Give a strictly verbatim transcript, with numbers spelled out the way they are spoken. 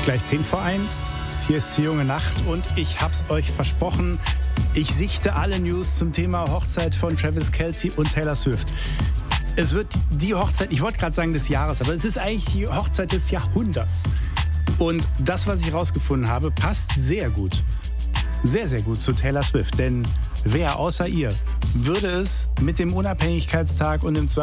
Gleich zehn vor eins, hier ist die junge Nacht und ich hab's euch versprochen, ich sichte alle News zum Thema Hochzeit von Travis Kelce und Taylor Swift. Es wird die Hochzeit, ich wollte gerade sagen des Jahres, aber es ist eigentlich die Hochzeit des Jahrhunderts. Und das, was ich rausgefunden habe, passt sehr gut. Sehr, sehr gut zu Taylor Swift. Denn wer außer ihr würde es mit dem Unabhängigkeitstag und dem